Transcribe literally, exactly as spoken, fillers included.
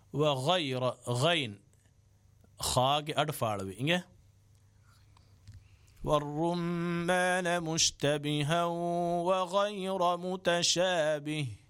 وغير غين خاج أرفعلوي إنجا والرمان مشتبها وغير متشابه